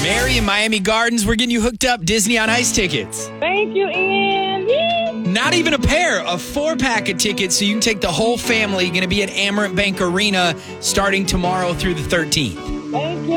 Mary in Miami Gardens, we're getting you hooked up Disney on Ice tickets. Thank you, Ian. Yee. Not even a pair, a 4-pack of tickets so you can take the whole family. Going to be at Amerant Bank Arena starting tomorrow through the 13th. Thank you.